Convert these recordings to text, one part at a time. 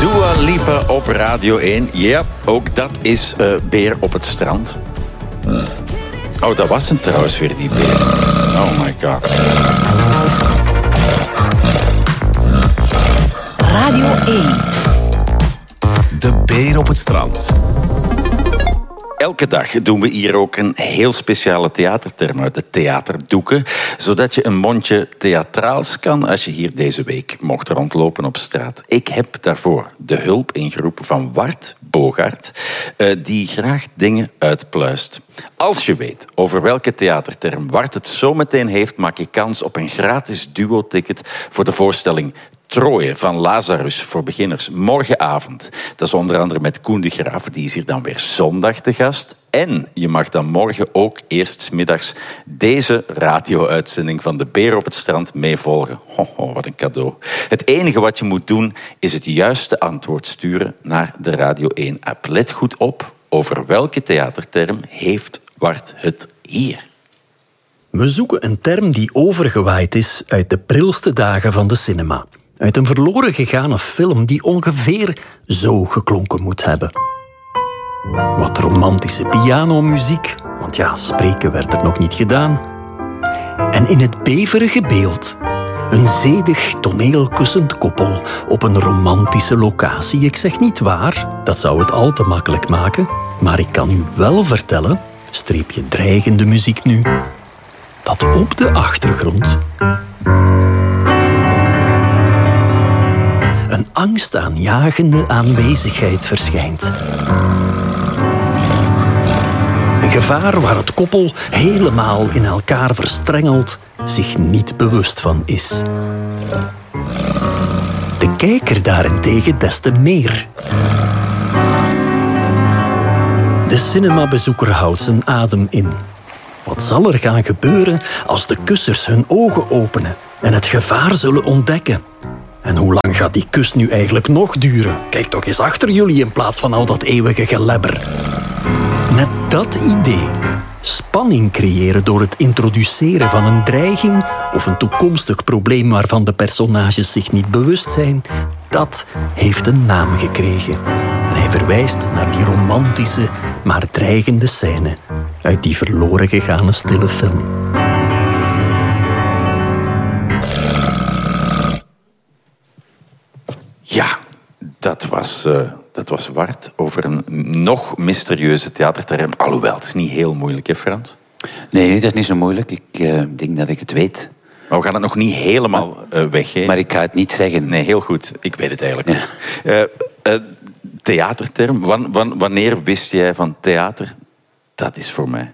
Dua Lipa op Radio 1. Ja, ook dat is Beer op het strand. Oh, dat was hem trouwens weer, die beer. Oh my god. Radio 1. De Beer op het strand. Elke dag doen we hier ook een heel speciale theaterterm uit de theaterdoeken, zodat je een mondje theatraals kan als je hier deze week mocht rondlopen op straat. Ik heb daarvoor de hulp ingeroepen van Wart Bogaert, die graag dingen uitpluist. Als je weet over welke theaterterm Wart het zo meteen heeft, maak je kans op een gratis duo-ticket voor de voorstelling Troje van Lazarus voor beginners morgenavond. Dat is onder andere met Koen de Graaf, die is hier dan weer zondag te gast. En je mag dan morgen ook eerst 's middags deze radio-uitzending van de Beer op het strand meevolgen. Oh, wat een cadeau. Het enige wat je moet doen is het juiste antwoord sturen naar de Radio 1-app. Let goed op, over welke theaterterm heeft Wart het hier? We zoeken een term die overgewaaid is uit de prilste dagen van de cinema. Uit een verloren gegane film die ongeveer zo geklonken moet hebben. Wat romantische pianomuziek, want ja, spreken werd er nog niet gedaan. En in het beverige beeld een zedig toneelkussend koppel op een romantische locatie. Ik zeg niet waar, dat zou het al te makkelijk maken, maar ik kan u wel vertellen, streepje dreigende muziek nu, dat op de achtergrond een angstaanjagende aanwezigheid verschijnt. Een gevaar waar het koppel helemaal in elkaar verstrengeld zich niet bewust van is. De kijker daarentegen des te meer. De cinemabezoeker houdt zijn adem in. Wat zal er gaan gebeuren als de kussers hun ogen openen en het gevaar zullen ontdekken? En hoe lang gaat die kus nu eigenlijk nog duren? Kijk toch eens achter jullie in plaats van al dat eeuwige gelebber. Met dat idee, spanning creëren door het introduceren van een dreiging of een toekomstig probleem waarvan de personages zich niet bewust zijn, dat heeft een naam gekregen. En hij verwijst naar die romantische, maar dreigende scène uit die verloren gegane stille film. Ja, dat was Wart over een nog mysterieuze theaterterm. Alhoewel, het is niet heel moeilijk, hè Frans? Nee, dat is niet zo moeilijk. Ik denk dat ik het weet. Maar we gaan het nog niet helemaal weggeven. Maar ik ga het niet zeggen. Nee, heel goed. Ik weet het eigenlijk niet. Theaterterm, wanneer wist jij van theater? Dat is voor mij.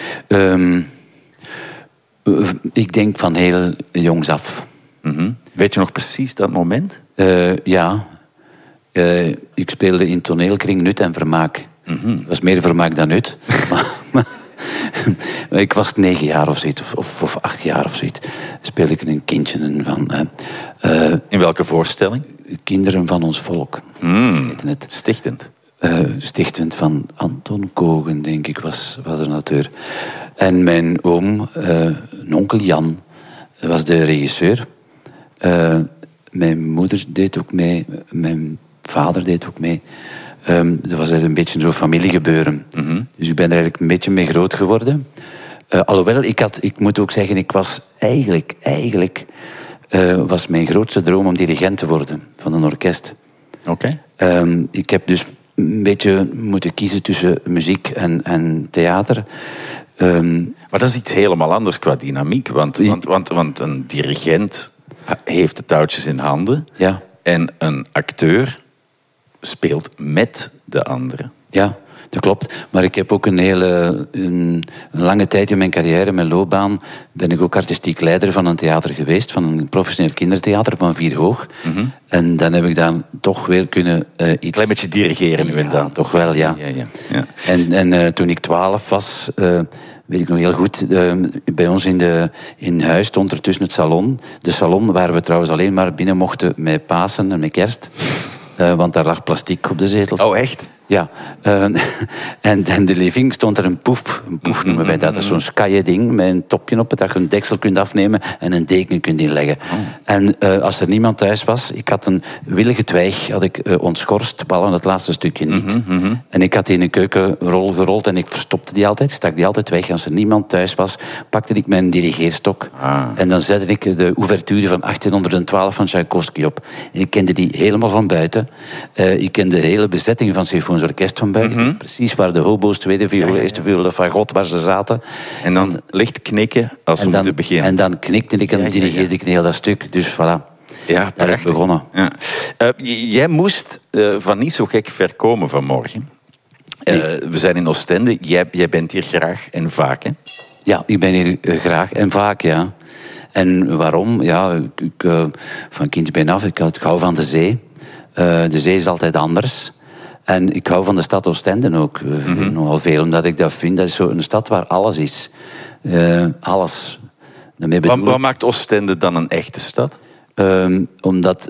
Ik denk van heel jongs af. Mm-hmm. Weet je nog precies dat moment? Ja. Ik speelde in toneelkring Nut en Vermaak. Mm-hmm. Het was meer vermaak dan nut. Maar ik was 9 jaar of zoiets, of 8 jaar of zoiets. Speelde ik een kindje van... in welke voorstelling? Kinderen van ons volk. Heette het. Stichtend. Stichtend van Anton Kogen, denk ik, was een auteur. En mijn oom, een onkel Jan, was de regisseur. Mijn moeder deed ook mee, mijn vader deed ook mee. Dat was een beetje zo'n familiegebeuren. Mm-hmm. Dus ik ben er eigenlijk een beetje mee groot geworden. Alhoewel, ik moet ook zeggen, ik was eigenlijk was mijn grootste droom om dirigent te worden van een orkest. Oké. Ik heb dus een beetje moeten kiezen tussen muziek en theater. Maar dat is iets helemaal anders qua dynamiek. Want een dirigent heeft de touwtjes in handen. Ja. En een acteur speelt met de anderen. Ja, dat klopt. Maar ik heb ook een lange tijd in mijn carrière, mijn loopbaan, ben ik ook artistiek leider van een theater geweest, van een professioneel kindertheater van 4 Hoog. Mm-hmm. En dan heb ik dan toch weer kunnen iets... Klein beetje dirigeren nu en dan. Toch wel, ja. Ja. En toen ik 12 was... weet ik nog heel goed, bij ons in huis stond er tussen het salon. De salon waar we trouwens alleen maar binnen mochten met Pasen en met Kerst. Want daar lag plastic op de zetels. Oh, echt? Ja, en in de living stond er een poef. Een poef noemen wij dat. Dat is zo'n skaje-ding met een topje op het, dat je een deksel kunt afnemen en een deken kunt inleggen. En als er niemand thuis was, ik had een willige twijg ontschorst, behalve het laatste stukje niet. En ik had die in een keukenrol gerold en ik verstopte die altijd, stak die altijd weg. Als er niemand thuis was, pakte ik mijn dirigeerstok en dan zette ik de ouverture van 1812 van Tchaikovsky op. En ik kende die helemaal van buiten. Ik kende de hele bezetting van Symfonisch Orkest van buiten. Dat is precies waar de hobo's, tweede viool, eerste viool, de fagot, waar ze zaten. En dan licht knikken als we moeten beginnen. En dan knikte ik en dirigeerde ik een heel dat stuk. Dus voilà, ja, daar is begonnen. Ja. Jij moest van niet zo gek ver komen vanmorgen. We zijn in Oostende. Jij bent hier graag en vaak, hè? Ja, ik ben hier graag en vaak, ja. En waarom? Ja, van kindsbeen af, ik hou van de zee. De zee is altijd anders. En ik hou van de stad Oostende ook nogal veel, omdat ik dat vind. Dat is zo een stad waar alles is. Alles. Wat maakt Oostende dan een echte stad? Omdat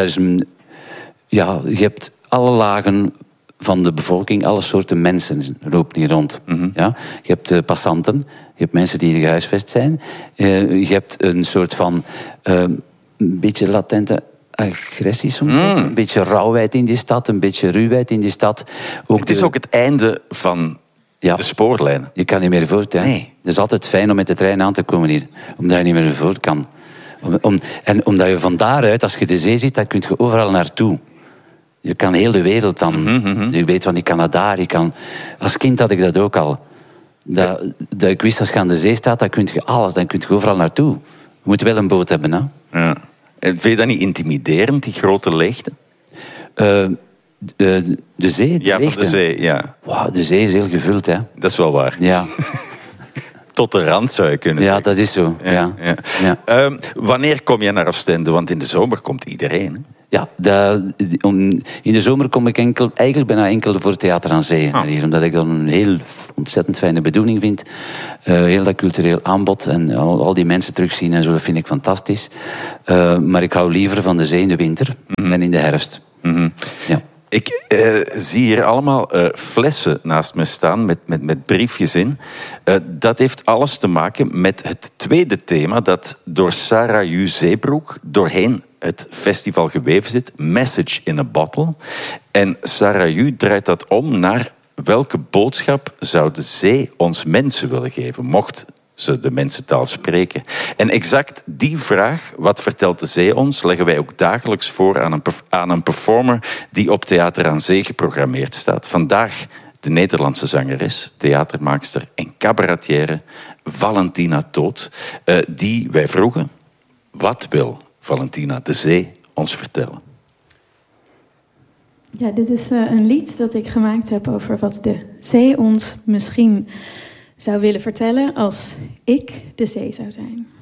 je hebt alle lagen van de bevolking, alle soorten mensen lopen hier rond. Ja? Je hebt passanten, je hebt mensen die hier gehuisvest zijn. Je hebt een soort van een beetje latente agressie soms. Een beetje rauwheid in die stad, een beetje ruwheid in die stad. Het is ook het einde van de spoorlijnen. Je kan niet meer voort. Ja. Nee. Het is altijd fijn om met de trein aan te komen hier. Omdat je niet meer voort kan. En omdat je van daaruit, als je de zee ziet, dan kun je overal naartoe. Je kan heel de wereld dan. Je weet van, ik kan naar daar. Als kind had ik dat ook al. Dat ik wist, als je aan de zee staat, dan kun je alles. Dan kun je overal naartoe. Je moet wel een boot hebben, hè. Ja. Vind je dat niet intimiderend, die grote leegte? De zee? Ja, van de zee, ja. Wow, de zee is heel gevuld, hè. Dat is wel waar. Ja. Tot de rand zou je kunnen zeggen. Ja, dat is zo. Ja. Wanneer kom je naar Oostende? Want in de zomer komt iedereen, hè? Ja, in de zomer kom ik eigenlijk bijna enkel voor Theater aan Zee. Hier, omdat ik dan een heel ontzettend fijne bedoeling vind. Heel dat cultureel aanbod en al die mensen terugzien en zo, dat vind ik fantastisch. Maar ik hou liever van de zee in de winter dan in de herfst. Ja. Ik zie hier allemaal flessen naast me staan met briefjes in. Dat heeft alles te maken met het tweede thema dat door Sarah Yu Zeebroek doorheen het festival geweven zit. Message in a Bottle. En Sarah Yu draait dat om naar welke boodschap zou de zee ons mensen willen geven, mocht ze de mensentaal spreken. En exact die vraag, wat vertelt de zee ons, leggen wij ook dagelijks voor aan een performer die op Theater aan Zee geprogrammeerd staat. Vandaag de Nederlandse zangeres, theatermaakster en cabaretière Valentina Toot, die wij vroegen, wat wil Valentina de zee ons vertellen? Ja, dit is een lied dat ik gemaakt heb over wat de zee ons misschien zou willen vertellen als ik de zee zou zijn.